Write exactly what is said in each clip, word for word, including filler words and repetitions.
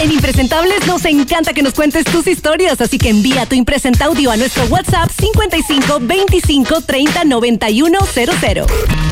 En Impresentables nos encanta que nos cuentes tus historias, así que envía tu Impresenta Audio a nuestro WhatsApp cincuenta y cinco veinticinco treinta noventa y uno cero cero.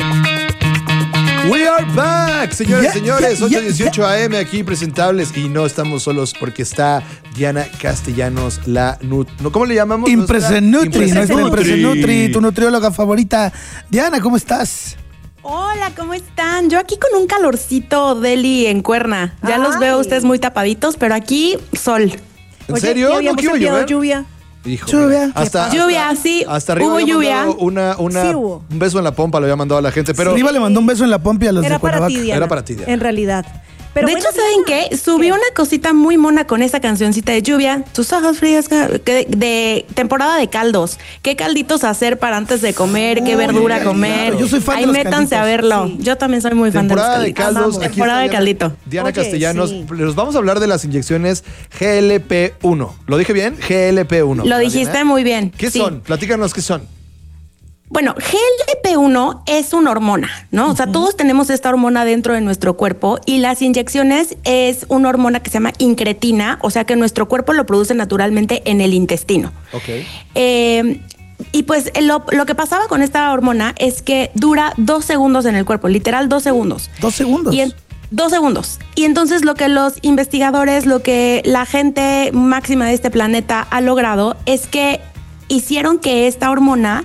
We are back, señores y Yeah, señores, yeah, ocho yeah, dieciocho A M aquí Presentables y no estamos solos porque está Diana Castellanos, la nut... ¿no? ¿Cómo le llamamos? Impresenutri, nuestra Impresenutri. Impresenutri, tu nutrióloga favorita. Diana, ¿cómo estás? Hola, ¿cómo están? Yo aquí con un calorcito deli en Cuerna. Ya Ay. los veo ustedes muy tapaditos, pero aquí sol. ¿En Oye, serio? ¿No ¿No quiero llover? lluvia? Hijo, Lluvia. Hasta, Lluvia, hasta, sí. Hasta arriba Hubo había lluvia. mandado Una, una, Sí hubo. un beso en la pompa, lo había mandado a la gente, pero... Arriba le mandó un beso en la pompa y a los Era de para Cuernavaca. ti, Diana. Era para ti, Diana. En realidad. Pero de bueno, hecho, ¿saben Diana, qué? Subí ¿qué? una cosita muy mona con esa cancioncita de lluvia. Tus ojos fríos, que- de, de temporada de caldos. ¿Qué calditos hacer para antes de comer? ¿Qué Uy, verdura claro, comer? yo soy fan Ahí de los métanse calditos. a verlo. Sí. Yo también soy muy fan de los Temporada de calditos. caldos. Amamos. Aquí Temporada de está caldito. Diana Oye, Castellanos. sí. Les vamos a hablar de las inyecciones G L P uno. ¿Lo dije bien? G L P uno. Lo ¿verdad, dijiste Diana? muy bien. ¿Qué Sí. son? Platícanos qué son. Bueno, G L P uno es una hormona, ¿no? O sea, todos tenemos esta hormona dentro de nuestro cuerpo y las inyecciones es una hormona que se llama incretina, o sea que nuestro cuerpo lo produce naturalmente en el intestino. Ok. Eh, y pues lo, lo que pasaba con esta hormona es que dura dos segundos en el cuerpo, literal dos segundos. Dos segundos. Y en- Dos segundos. Y entonces lo que los investigadores, lo que la gente máxima de este planeta ha logrado es que hicieron que esta hormona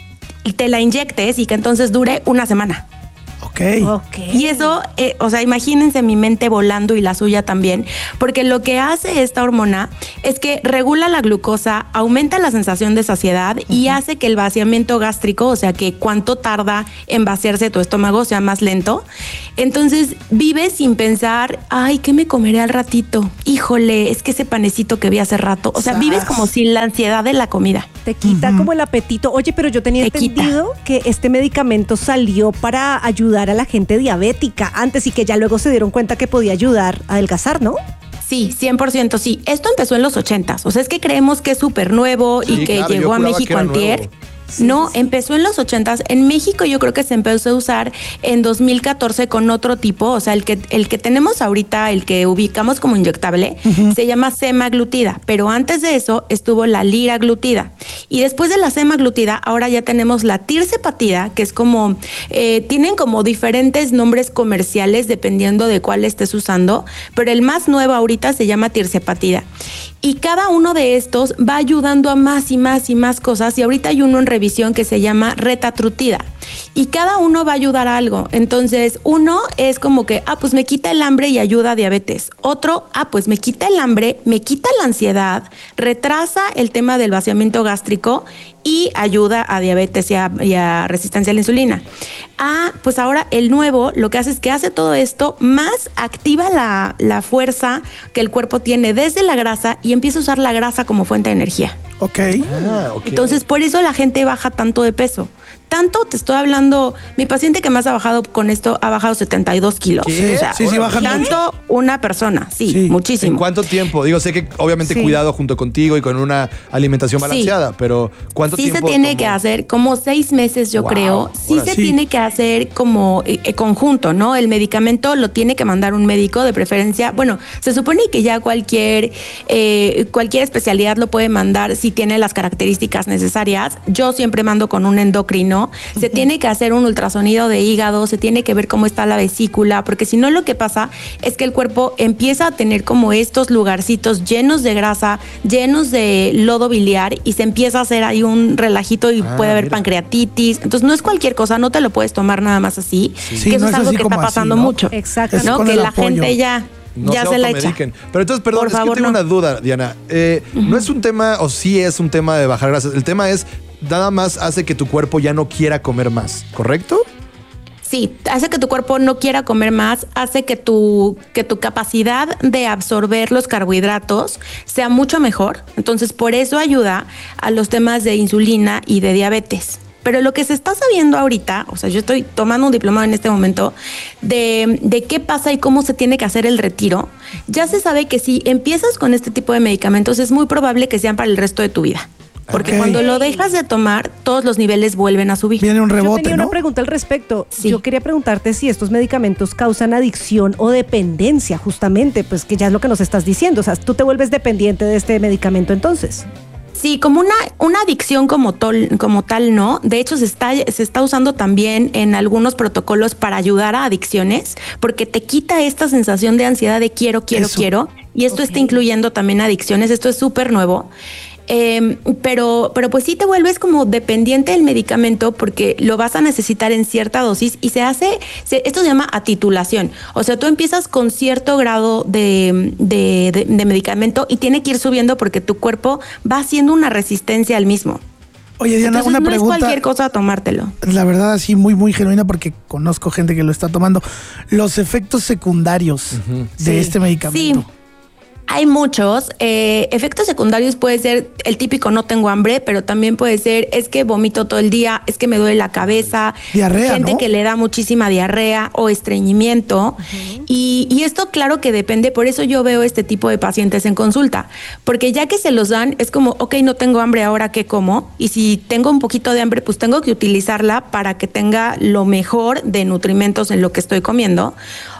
te la inyectes y que entonces dure una semana. Ok. Ok. Y eso, eh, o sea, imagínense mi mente volando y la suya también, porque lo que hace esta hormona es que regula la glucosa, aumenta la sensación de saciedad y hace que el vaciamiento gástrico, o sea, que cuánto tarda en vaciarse tu estómago sea más lento. Entonces vives sin pensar, ay, ¿qué me comeré al ratito? Híjole, es que ese panecito que vi hace rato. O sea, ¡Sas! vives como sin la ansiedad de la comida. Te quita como el apetito. Oye, pero yo tenía Te quita. entendido que este medicamento salió para ayudar a la gente diabética antes y que ya luego se dieron cuenta que podía ayudar a adelgazar, ¿no? Sí, cien por ciento sí. Esto empezó en los ochentas. O sea, es que creemos que es súper nuevo Sí, y que claro, yo llegó a juraba que México era antier. nuevo. No, empezó en los ochentas. En México yo creo que se empezó a usar en dos mil catorce con otro tipo. O sea, el que, el que tenemos ahorita, el que ubicamos como inyectable, se llama semaglutida. Pero antes de eso estuvo la liraglutida. Y después de la semaglutida, ahora ya tenemos la tirzepatida, que es como, eh, tienen como diferentes nombres comerciales dependiendo de cuál estés usando. Pero el más nuevo ahorita se llama tirzepatida. Y cada uno de estos va ayudando a más y más y más cosas. Y ahorita hay uno en revisión que se llama retatrutida. Y cada uno va a ayudar a algo. Entonces, uno es como que, ah, pues me quita el hambre y ayuda a diabetes. Otro, ah, pues me quita el hambre, me quita la ansiedad, retrasa el tema del vaciamiento gástrico y ayuda a diabetes y a, y a resistencia a la insulina. Ah, pues ahora el nuevo lo que hace es que hace todo esto, más activa la, la fuerza que el cuerpo tiene desde la grasa y empieza a usar la grasa como fuente de energía. Ok. Ah, ok. Entonces, por eso la gente baja tanto de peso. Tanto, te estoy hablando, mi paciente que más ha bajado con esto ha bajado setenta y dos kilos. ¿Qué? O sea, Sí, sí, bajan tanto una persona, sí, Sí. muchísimo. ¿En cuánto tiempo? Digo, sé que obviamente Sí. cuidado junto contigo y con una alimentación Sí. balanceada, pero ¿cuánto Sí tiempo? se tiene tomó? que hacer como seis meses, yo Wow, creo. Sí órale. se Sí. tiene que hacer como eh, eh, conjunto, ¿no? El medicamento lo tiene que mandar un médico de preferencia. Bueno, se supone que ya cualquier eh, cualquier especialidad lo puede mandar si tiene las características necesarias. Yo siempre mando con un endocrino. Se tiene que hacer un ultrasonido de hígado, se tiene que ver cómo está la vesícula, porque si no lo que pasa es que el cuerpo empieza a tener como estos lugarcitos llenos de grasa, llenos de lodo biliar y se empieza a hacer ahí un relajito y Ah, puede haber mira. pancreatitis. Entonces no es cualquier cosa, no te lo puedes tomar nada más así, Sí, que eso no es es algo así que como está así, pasando ¿no? mucho. Exacto. Es ¿no? con Que el la apoyo. gente ya, No ya se se la echa. automediquen. Pero entonces, perdón, Por es favor, que tengo no. una duda, Diana. Eh, No es un tema, o sí es un tema de bajar grasas. El tema es, nada más hace que tu cuerpo ya no quiera comer más, ¿correcto? Sí, hace que tu cuerpo no quiera comer más, hace que tu, que tu capacidad de absorber los carbohidratos sea mucho mejor. Entonces, por eso ayuda a los temas de insulina y de diabetes. Pero lo que se está sabiendo ahorita, o sea, yo estoy tomando un diplomado en este momento de, de qué pasa y cómo se tiene que hacer el retiro. Ya se sabe que si empiezas con este tipo de medicamentos es muy probable que sean para el resto de tu vida. porque Ok. cuando lo dejas de tomar, todos los niveles vuelven a subir. Viene un Yo rebote, tenía ¿no? una pregunta al respecto. Sí. Yo quería preguntarte si estos medicamentos causan adicción o dependencia, justamente, pues que ya es lo que nos estás diciendo. O sea, tú te vuelves dependiente de este medicamento entonces. Sí, como una, una adicción como, tol, como tal, no. De hecho, se está, se está usando también en algunos protocolos para ayudar a adicciones, porque te quita esta sensación de ansiedad de quiero, quiero, Eso. quiero. Y esto Ok. está incluyendo también adicciones. Esto es súper nuevo. Eh, pero, pero pues sí te vuelves como dependiente del medicamento porque lo vas a necesitar en cierta dosis y se hace, se, esto se llama atitulación. O sea, tú empiezas con cierto grado de, de, de, de medicamento y tiene que ir subiendo porque tu cuerpo va haciendo una resistencia al mismo. Oye, Diana, Entonces, una no pregunta. es cualquier cosa tomártelo. La verdad, así muy, muy genuina, porque conozco gente que lo está tomando. Los efectos secundarios de Sí. este medicamento. Sí. Hay muchos. Eh, efectos secundarios puede ser el típico no tengo hambre, pero también puede ser es que vomito todo el día, es que me duele la cabeza. Diarrea, Gente ¿no? que le da muchísima diarrea o estreñimiento. y, y esto claro que depende, por eso yo veo este tipo de pacientes en consulta. Porque ya que se los dan, es como, ok, no tengo hambre, ¿ahora qué como? Y si tengo un poquito de hambre, pues tengo que utilizarla para que tenga lo mejor de nutrimentos en lo que estoy comiendo.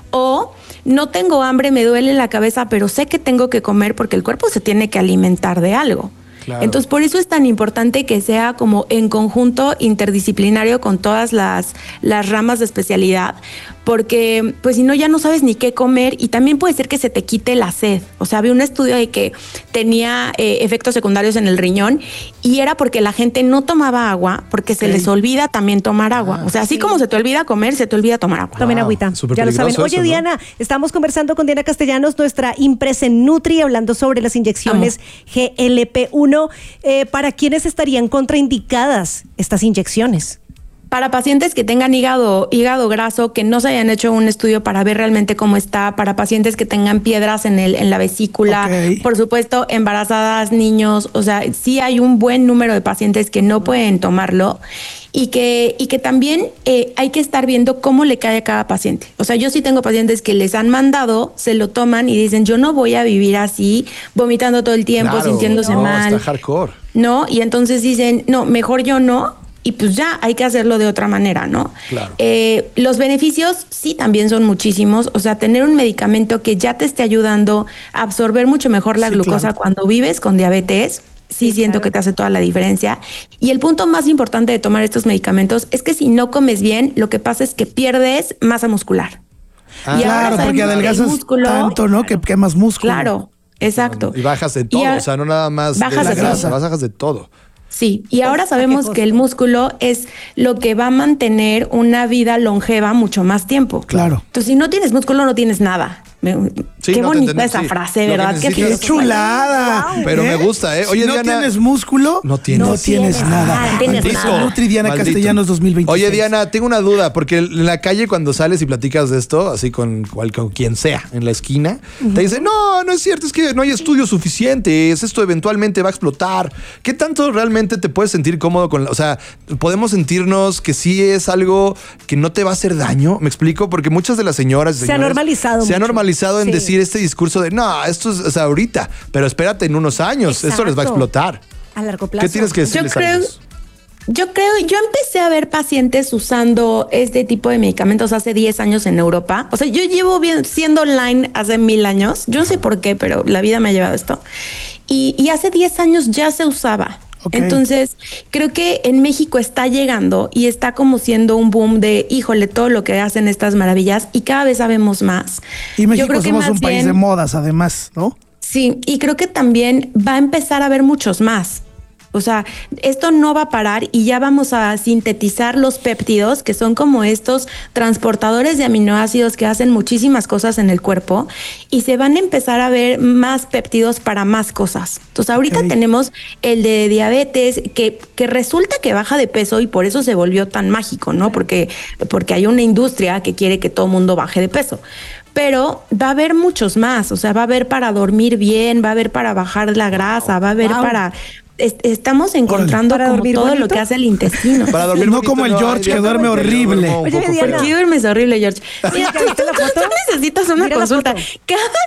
O no tengo hambre, me duele la cabeza, pero sé que tengo que comer porque el cuerpo se tiene que alimentar de algo. Claro. Entonces, por eso es tan importante que sea como en conjunto interdisciplinario con todas las, las ramas de especialidad, porque pues si no ya no sabes ni qué comer y también puede ser que se te quite la sed. O sea, había un estudio de que tenía eh, efectos secundarios en el riñón y era porque la gente no tomaba agua porque se Ok. les olvida también tomar agua. O sea, así como se te olvida comer, se te olvida tomar agua. Tomen Wow, agüita, súper ya lo saben. peligroso Oye, eso, ¿no? Diana, estamos conversando con Diana Castellanos, nuestra impresa en Nutri, hablando sobre las inyecciones G L P uno. Eh, ¿Para quiénes estarían contraindicadas estas inyecciones? Para pacientes que tengan hígado, hígado graso, que no se hayan hecho un estudio para ver realmente cómo está, para pacientes que tengan piedras en, el, en la vesícula, Ok. por supuesto, embarazadas, niños, o sea, sí hay un buen número de pacientes que no pueden tomarlo y que, y que también eh, hay que estar viendo cómo le cae a cada paciente. O sea, yo sí tengo pacientes que les han mandado, se lo toman y dicen, yo no voy a vivir así, vomitando todo el tiempo, Claro, sintiéndose no, mal. Está hardcore. ¿No? Y entonces dicen, no, mejor yo no, y pues ya hay que hacerlo de otra manera, ¿no? Claro. Eh, los beneficios sí también son muchísimos, o sea, tener un medicamento que ya te esté ayudando a absorber mucho mejor la Sí, glucosa claro. cuando vives con diabetes. Sí, Sí, siento claro. que te hace toda la diferencia. Y el punto más importante de tomar estos medicamentos es que si no comes bien, lo que pasa es que pierdes masa muscular. Ah, Y ahora Claro, porque sabemos que el adelgazas músculo- tanto, ¿no? Que quemas músculo. Claro, exacto. Y bajas de todo, a- o sea, no nada más de bajas la de todo. grasa, bajas de todo. Sí, y ahora ¿a qué sabemos costo? que el músculo es lo que va a mantener una vida longeva mucho más tiempo. Claro. Entonces, si no tienes músculo, no tienes nada. Me- Sí, Qué no te bonita entendí, esa sí. frase, Lo que ¿verdad? Qué necesitas- ¡Qué Qué chulada! Pero me gusta, ¿eh? Oye, si no Diana- tienes músculo, No tienes. no tienes tienes nada. nada, tienes Maldito. nada. Nutri Diana Maldito. Castellanos dos mil veintiséis. Oye, Diana, tengo una duda, porque en la calle cuando sales y platicas de esto, así con, cual- con quien sea, en la esquina, te dicen, no, no es cierto, es que no hay estudios suficientes, esto eventualmente va a explotar. ¿Qué tanto realmente te puedes sentir cómodo con la, o sea, podemos sentirnos que sí es algo que no te va a hacer daño? ¿Me explico? Porque muchas de las señoras y Se ha señores normalizado Se ha mucho. normalizado en Sí. decir este discurso de, no, esto es, o sea, ahorita, pero espérate en unos años, esto les va a Exacto. explotar. A largo plazo. ¿Qué tienes que decirles Yo a creo, ellos? yo creo, yo empecé a ver pacientes usando este tipo de medicamentos hace diez años en Europa. O sea, yo llevo bien, siendo online hace mil años. Yo no sé por qué, pero la vida me ha llevado a esto. Y, y hace diez años ya se usaba. Ok. Entonces, creo que en México está llegando y está como siendo un boom de, híjole, todo lo que hacen estas maravillas y cada vez sabemos más. Y Yo México creo que somos más un país bien- de modas, además, ¿no? Sí, y creo que también va a empezar a haber muchos más. O sea, esto no va a parar y ya vamos a sintetizar los péptidos, que son como estos transportadores de aminoácidos que hacen muchísimas cosas en el cuerpo y se van a empezar a ver más péptidos para más cosas. Entonces, ahorita Ok. tenemos el de diabetes, que, que resulta que baja de peso y por eso se volvió tan mágico, ¿no? Porque, porque hay una industria que quiere que todo el mundo baje de peso. Pero va a haber muchos más, o sea, va a haber para dormir bien, va a haber para bajar la grasa, va a haber Wow. para... es- estamos encontrando ¿Para como dormir todo bonito? lo que hace el intestino. Para dormir No bonito, como el George, ay, que Diana, duerme yo horrible. duermo un Oye, poco Diana. ¿Por qué duermes horrible, George? Mira, ¿Ya tú, viste la tú- foto? tú necesitas una Mira la consulta. foto. Cada, cada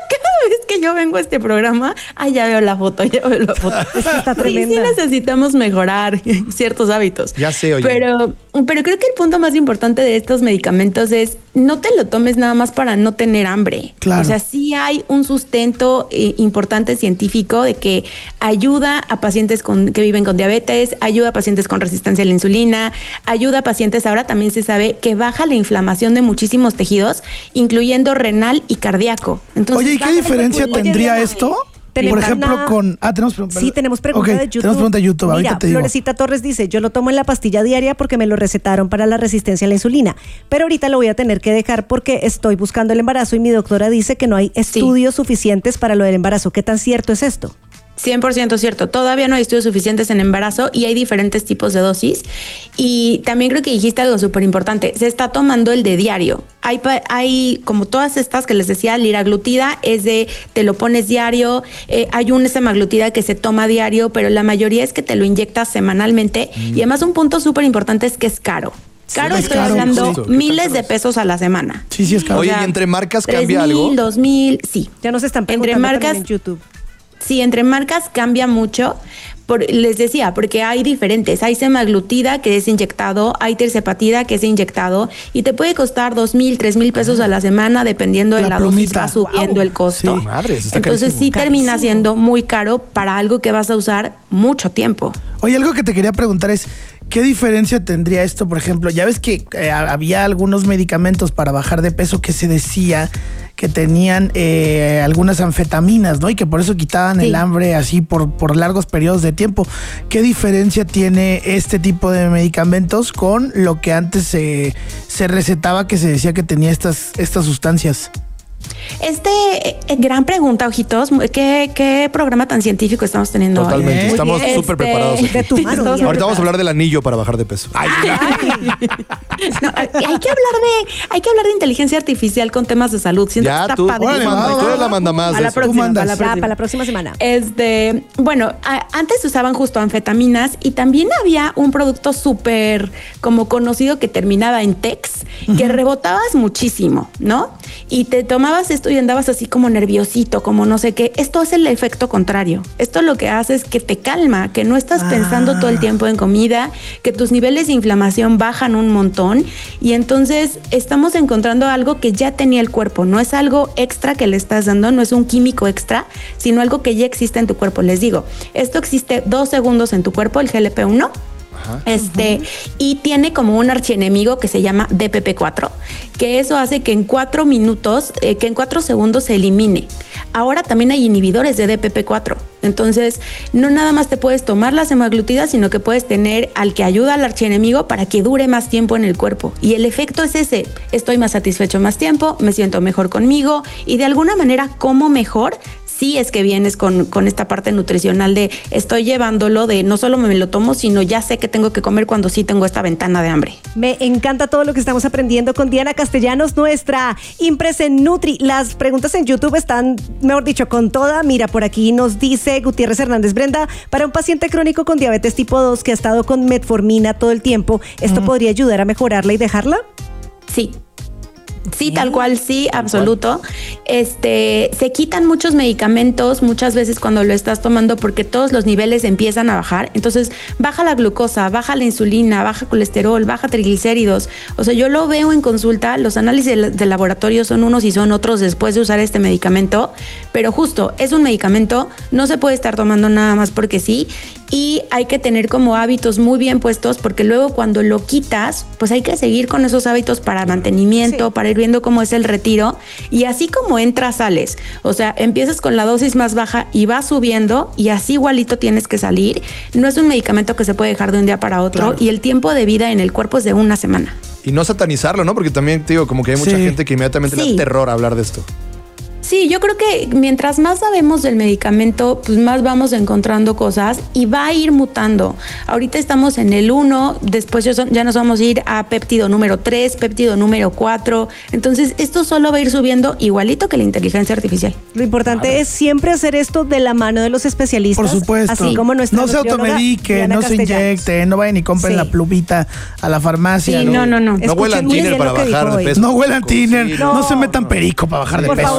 vez que yo vengo a este programa, ah, ya veo la foto, ya veo la foto. Es que está tremenda. Sí, sí necesitamos mejorar ciertos hábitos. Ya sé, oye. Pero, pero creo que el punto más importante de estos medicamentos es no te lo tomes nada más para no tener hambre. Claro. O sea, sí hay un sustento eh, importante científico de que ayuda a pacientes con, que viven con diabetes, ayuda a pacientes con resistencia a la insulina, ayuda a pacientes, ahora también se sabe que baja la inflamación de muchísimos tejidos, incluyendo renal y cardíaco. Entonces, Oye, ¿y qué diferencia Oye, tendría Diana, esto? tenemos Por ejemplo, una- con... Ah, tenemos pregunta. Sí, tenemos pregunta Ok, de YouTube. tenemos pregunta de YouTube, Mira, ahorita te digo. Florecita Torres dice, yo lo tomo en la pastilla diaria porque me lo recetaron para la resistencia a la insulina, pero ahorita lo voy a tener que dejar porque estoy buscando el embarazo y mi doctora dice que no hay estudios suficientes para lo del embarazo. ¿Qué tan cierto es esto? cien por ciento cierto. Todavía no hay estudios suficientes en embarazo y hay diferentes tipos de dosis. Y también creo que dijiste algo súper importante. Se está tomando el de diario. Hay, pa- hay como todas estas que les decía, liraglutida es de te lo pones diario. Eh, hay un semaglutida que se toma diario, pero la mayoría es que te lo inyectas semanalmente. Y además un punto súper importante es que es caro. Caro, es estoy caro, hablando justo. miles de pesos a la semana. Sí, sí, es caro. Oye, O sea, ¿y entre marcas tres cambia algo? mil, dos mil, sí. Ya nos están Entre preguntando marcas- también en YouTube. Sí, entre marcas cambia mucho. Por, les decía, porque hay diferentes. Hay semaglutida que es inyectado, hay tirzepatida que es inyectado y te puede costar dos mil, tres mil pesos a la semana dependiendo de La la dosis, plumita. va subiendo Wow. el costo. Sí. Madre, eso está Entonces carísimo. sí termina siendo muy caro para algo que vas a usar mucho tiempo. Oye, algo que te quería preguntar es, ¿qué diferencia tendría esto, por ejemplo? Ya ves que eh, había algunos medicamentos para bajar de peso que se decía que tenían eh, algunas anfetaminas, ¿no? Y que por eso quitaban Sí. el hambre así por, por largos periodos de tiempo. ¿Qué diferencia tiene este tipo de medicamentos con lo que antes se, se recetaba que se decía que tenía estas, estas sustancias? Este, eh, gran pregunta, ojitos. ¿Qué, qué programa tan científico estamos teniendo hoy? Totalmente, Muy estamos Este, súper preparados. aquí. De tu mano, estamos Diana. Ahorita vamos a hablar del anillo para bajar de peso. Ay, No, hay que hablar de, hay que hablar de inteligencia artificial con temas de salud. Siento que ya está tú, padrísimo. Órale, manda, va, tú va, eres la va. manda más A de la eso. próxima, mandas. a la Ya, próxima. para la próxima semana. Este, bueno, a- antes se usaban justo anfetaminas y también había un producto súper como conocido que terminaba en Tex, que rebotabas muchísimo, ¿no? Y te tomabas esto y andabas así como nerviosito, como no sé qué. Esto hace el efecto contrario. Esto lo que hace es que te calma, que no estás Ah. pensando todo el tiempo en comida, que tus niveles de inflamación bajan un montón y entonces estamos encontrando algo que ya tenía el cuerpo. No es algo extra que le estás dando, no es un químico extra, sino algo que ya existe en tu cuerpo. Les digo, esto existe dos segundos en tu cuerpo, el G L P uno. Este, y tiene como un archienemigo que se llama D P P cuatro, que eso hace que en cuatro minutos, eh, que en cuatro segundos se elimine. Ahora también hay inhibidores de D P P cuatro. Entonces, no nada más te puedes tomar la semaglutida, sino que puedes tener al que ayuda al archienemigo para que dure más tiempo en el cuerpo. Y el efecto es ese: estoy más satisfecho más tiempo, me siento mejor conmigo y de alguna manera como mejor. Sí es que vienes con, con esta parte nutricional de estoy llevándolo de no solo me lo tomo, sino ya sé que tengo que comer cuando sí tengo esta ventana de hambre. Me encanta todo lo que estamos aprendiendo con Diana Castellanos, nuestra impresa en Nutri. Las preguntas en YouTube están, mejor dicho, con toda. Mira, por aquí nos dice Gutiérrez Hernández Brenda, para un paciente crónico con diabetes tipo dos que ha estado con metformina todo el tiempo, ¿esto mm. podría ayudar a mejorarla y dejarla? Sí. Sí, tal cual, sí, absoluto. Este, se quitan muchos medicamentos muchas veces cuando lo estás tomando porque todos los niveles empiezan a bajar. Entonces, baja la glucosa, baja la insulina, baja colesterol, baja triglicéridos. O sea, yo lo veo en consulta, los análisis de, de laboratorio son unos y son otros después de usar este medicamento, pero justo, es un medicamento, no se puede estar tomando nada más porque sí, y hay que tener como hábitos muy bien puestos porque luego cuando lo quitas, pues hay que seguir con esos hábitos para mantenimiento, sí. para ir viendo cómo es el retiro, y así como entras, sales. O sea, empiezas con la dosis más baja y vas subiendo y así igualito tienes que salir. No es un medicamento que se puede dejar de un día para otro, claro. y el tiempo de vida en el cuerpo es de una semana. Y no satanizarlo, ¿no? Porque también, te digo, como que hay mucha sí. gente que inmediatamente sí. le da terror hablar de esto. Sí, yo creo que mientras más sabemos del medicamento, pues más vamos encontrando cosas y va a ir mutando. Ahorita estamos en el uno, después ya nos vamos a ir a péptido número tres, péptido número cuatro. Entonces, esto solo va a ir subiendo igualito que la inteligencia artificial. Lo importante claro. es siempre hacer esto de la mano de los especialistas. Por supuesto. Así como nuestra no se automedique, no se inyecte, no vayan y compren sí. la plumita a la farmacia. Sí, no, no, no. No huelan tiner para bajar de peso. No huelan tiner, no, no se metan perico para bajar de Por peso. Por favor, no hagan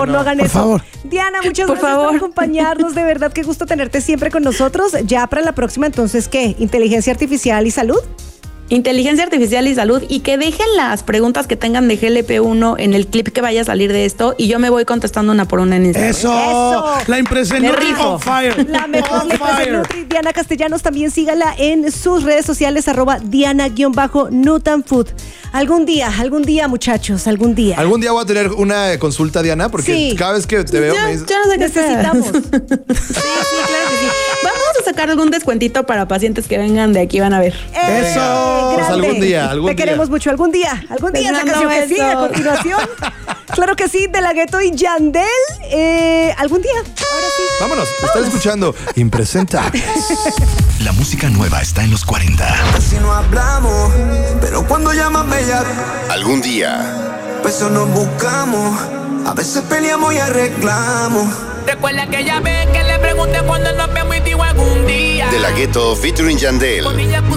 Por favor. Diana, muchas Por gracias favor. por acompañarnos. De verdad, qué gusto tenerte siempre con nosotros. Ya para la próxima, entonces, ¿qué? ¿Inteligencia artificial y salud? Inteligencia artificial y salud, y que dejen las preguntas que tengan de G L P uno en el clip que vaya a salir de esto y yo me voy contestando una por una en Instagram. Eso. Eso. La impresión Me Nutri rifo. on fire. La mejor On la empresa fire. Nutri. Diana Castellanos, también sígala en sus redes sociales, arroba Diana-Nutanfood. Algún día, algún día, muchachos, algún día. Algún día voy a tener una consulta, Diana, porque Sí. cada vez que te veo Ya, me dices, ya no sé qué Necesitamos. hacer. Sí, sí, claro que sí. Vamos a sacar algún descuentito para pacientes que vengan de aquí, van a ver. ¡Eh, Eso. Pues grande! algún día, algún Te día. queremos mucho. Algún día, algún día esa Les canción mando que sigue a besos. continuación. Claro que sí, De La Ghetto y Yandel. Eh, algún día. Ahora sí. vámonos, están escuchando Impresentables. La música nueva está en los cuarenta. Casi no hablamos, pero cuando llamas me llamas. Algún día. Pues eso nos buscamos. A veces peleamos y arreglamos. Recuerda aquella vez que le pregunté cuando nos vemos y digo algún día. De La Ghetto featuring Yandel. Con ella